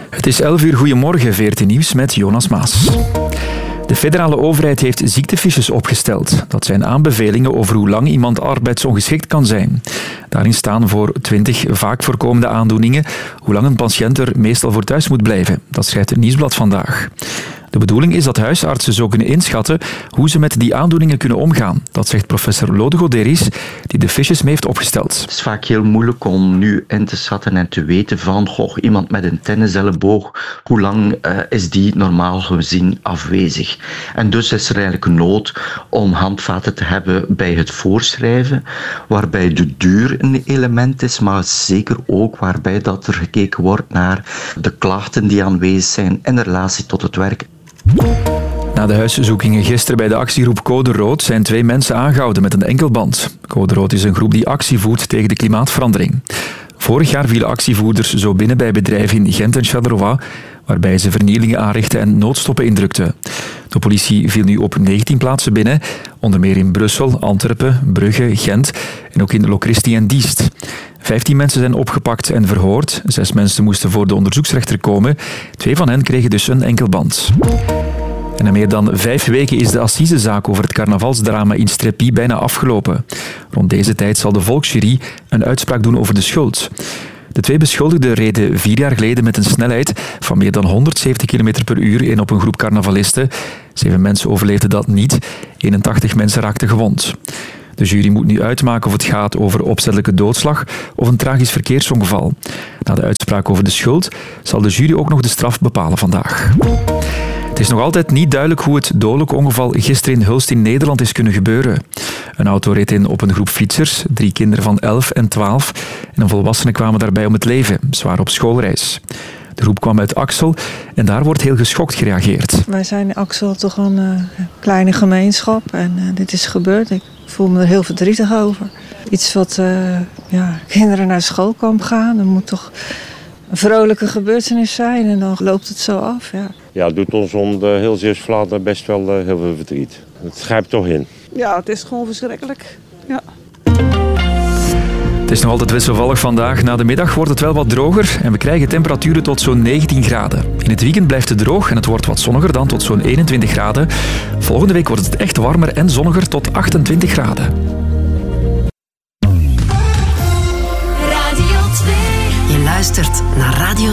Het is 11 uur. Goedemorgen, VRT Nieuws met Jonas Maas. De federale overheid heeft ziektefiches opgesteld. Dat zijn aanbevelingen over hoe lang iemand arbeidsongeschikt kan zijn. Daarin staan voor 20 vaak voorkomende aandoeningen hoe lang een patiënt er meestal voor thuis moet blijven. Dat schrijft het Nieuwsblad vandaag. De bedoeling is dat huisartsen zo kunnen inschatten hoe ze met die aandoeningen kunnen omgaan. Dat zegt professor Lode Goderis, die de fiches mee heeft opgesteld. Het is vaak heel moeilijk om nu in te schatten en te weten van iemand met een tenniselleboog, hoe lang is die normaal gezien afwezig. En dus is er eigenlijk nood om handvaten te hebben bij het voorschrijven, waarbij de duur een element is, maar zeker ook waarbij dat er gekeken wordt naar de klachten die aanwezig zijn in relatie tot het werk. Na de huiszoekingen gisteren bij de actiegroep Code Rood zijn 2 mensen aangehouden met een enkelband. Code Rood is een groep die actie voert tegen de klimaatverandering. Vorig jaar vielen actievoerders zo binnen bij bedrijven in Gent en Charleroi, waarbij ze vernielingen aanrichten en noodstoppen indrukten. De politie viel nu op 19 plaatsen binnen, onder meer in Brussel, Antwerpen, Brugge, Gent en ook in Locristi en Diest. 15 mensen zijn opgepakt en verhoord. 6 mensen moesten voor de onderzoeksrechter komen. 2 van hen kregen dus een enkelband. En na meer dan 5 weken is de assisezaak over het carnavalsdrama in Strepy bijna afgelopen. Rond deze tijd zal de volksjury een uitspraak doen over de schuld. De 2 beschuldigden reden 4 jaar geleden met een snelheid van meer dan 170 km per uur in op een groep carnavalisten. 7 mensen overleefden dat niet. 81 mensen raakten gewond. De jury moet nu uitmaken of het gaat over opzettelijke doodslag of een tragisch verkeersongeval. Na de uitspraak over de schuld zal de jury ook nog de straf bepalen vandaag. Het is nog altijd niet duidelijk hoe het dodelijk ongeval gisteren in Hulst in Nederland is kunnen gebeuren. Een auto reed in op een groep fietsers, 3 kinderen van 11 en 12 en een volwassene kwamen daarbij om het leven. Ze waren op schoolreis. De groep kwam uit Axel en daar wordt heel geschokt gereageerd. Wij zijn in Axel toch een kleine gemeenschap en dit is gebeurd. Ik voel me er heel verdrietig over. Iets wat kinderen naar schoolkamp gaan, dat moet toch een vrolijke gebeurtenis zijn en dan loopt het zo af. Ja, het doet ons om de heel Zeeuws-Vlaanderen best wel heel veel verdriet. Het grijpt toch in. Ja, het is gewoon verschrikkelijk. Ja. Het is nog altijd wisselvallig vandaag. Na de middag wordt het wel wat droger en we krijgen temperaturen tot zo'n 19 graden. In het weekend blijft het droog en het wordt wat zonniger dan tot zo'n 21 graden. Volgende week wordt het echt warmer en zonniger tot 28 graden. Radio 2. Je luistert naar Radio